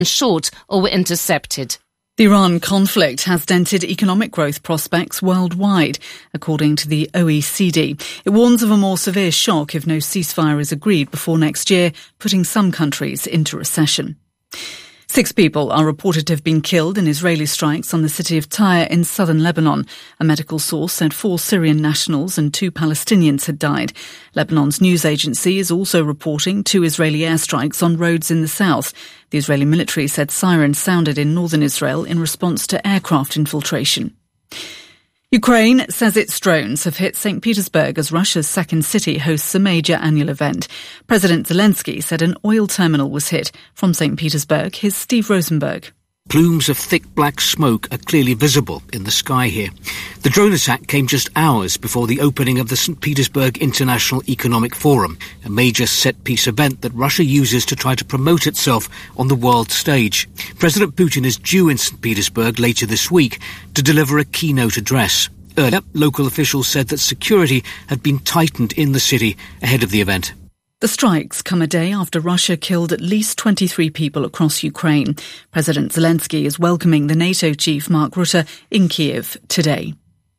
short or were intercepted. The Iran conflict has dented economic growth prospects worldwide, according to the OECD. It warns of a more severe shock if no ceasefire is agreed before next year, putting some countries into recession. 6 people are reported to have been killed in Israeli strikes on the city of Tyre in southern Lebanon. A medical source said 4 Syrian nationals and 2 Palestinians had died. Lebanon's news agency is also reporting 2 Israeli airstrikes on roads in the south. The Israeli military said sirens sounded in northern Israel in response to aircraft infiltration. Ukraine says its drones have hit St. Petersburg as Russia's second city hosts a major annual event. President Zelensky said an oil terminal was hit. From St. Petersburg, here's Steve Rosenberg. Plumes of thick black smoke are clearly visible in the sky here. The drone attack came just hours before the opening of the St. Petersburg International Economic Forum, a major set-piece event that Russia uses to try to promote itself on the world stage. President Putin is due in St. Petersburg later this week to deliver a keynote address. Earlier, local officials said that security had been tightened in the city ahead of the event. The strikes come a day after Russia killed at least 23 people across Ukraine. President Zelensky is welcoming the NATO chief Mark Rutte in Kiev today.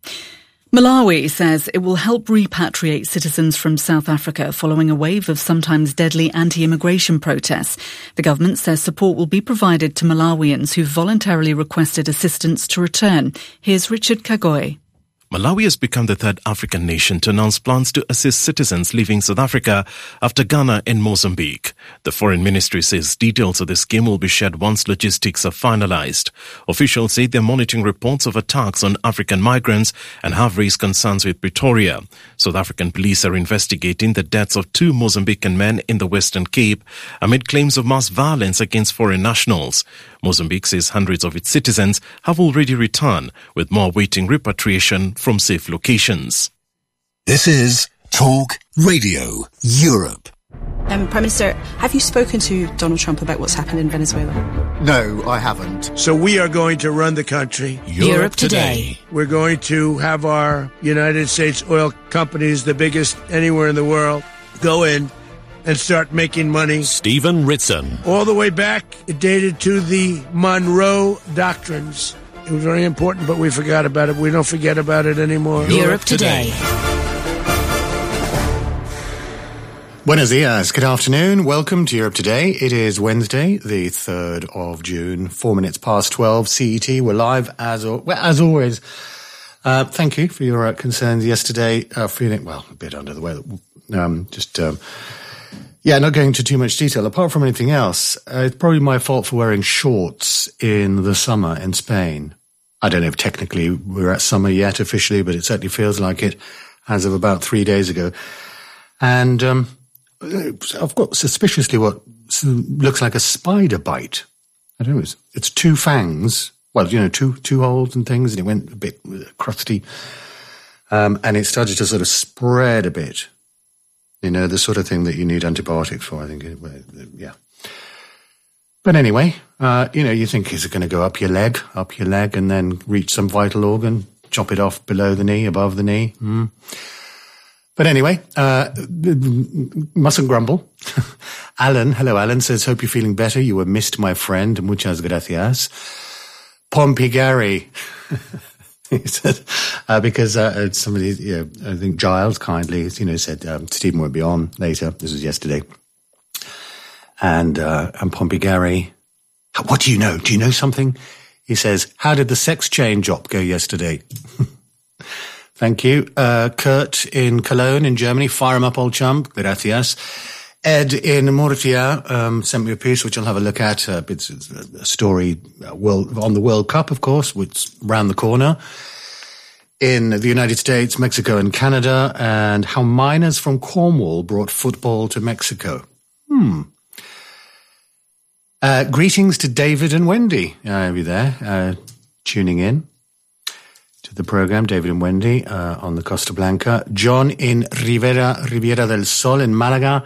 Malawi says it will help repatriate citizens from South Africa following a wave of sometimes deadly anti-immigration protests. The government says support will be provided to Malawians who voluntarily requested assistance to return. Here's Richard Kagoe. Malawi has become the third African nation to announce plans to assist citizens leaving South Africa after Ghana and Mozambique. The Foreign Ministry says details of the scheme will be shared once logistics are finalized. Officials say they're monitoring reports of attacks on African migrants and have raised concerns with Pretoria. South African police are investigating the deaths of 2 Mozambican men in the Western Cape amid claims of mass violence against foreign nationals. Mozambique says hundreds of its citizens have already returned, with more awaiting repatriation from safe locations. This is Talk Radio Europe. Prime Minister, have you spoken to Donald Trump about what's happened in Venezuela? No, I haven't. So we are going to run the country. Europe Today. We're going to have our United States oil companies, the biggest anywhere in the world, go in and start making money. Stephen Ritson. All the way back, it dated to the Monroe Doctrines. It was very important, but we forgot about it. We don't forget about it anymore. Europe Today. Buenos dias. Good afternoon. Welcome to Europe Today. It is Wednesday, the 3rd of June, 4 minutes past 12 CET. We're live as always. Thank you for your concerns yesterday. Feeling, well, a bit under the weather. Not going into too much detail. Apart from anything else, it's probably my fault for wearing shorts in the summer in Spain. I don't know if technically we're at summer yet officially, but it certainly feels like it as of about 3 days ago. And I've got suspiciously what looks like a spider bite. I don't know, it's 2 fangs. Well, two holes and things, and it went a bit crusty. And it started to sort of spread a bit. The sort of thing that you need antibiotics for, I think. Yeah. But anyway, you think, is it going to go up your leg, and then reach some vital organ, chop it off below the knee, above the knee? But anyway, mustn't grumble. Hello Alan, says, hope you're feeling better. You were missed, my friend. Muchas gracias. Pompey Gary. He said, because somebody, I think Giles kindly, said Stephen won't be on later. This was yesterday. And Pompey Gary, what do you know? Do you know something? He says, how did the sex change op go yesterday? Thank you. Kurt in Cologne in Germany, fire him up, old chum. Gracias. Ed in Murcia sent me a piece which I'll have a look at. It's a story on the World Cup, of course, which is round the corner, in the United States, Mexico and Canada, and how miners from Cornwall brought football to Mexico. Greetings to David and Wendy over there, tuning in to the program. David and Wendy on the Costa Blanca. John in Riviera del Sol in Malaga.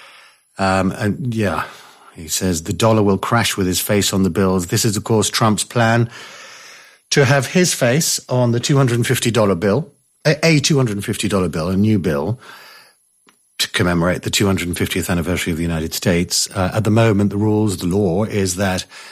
He says the dollar will crash with his face on the bills. This is, of course, Trump's plan to have his face on the $250 bill, a $250 bill, a new bill, to commemorate the 250th anniversary of the United States. At the moment, the law is that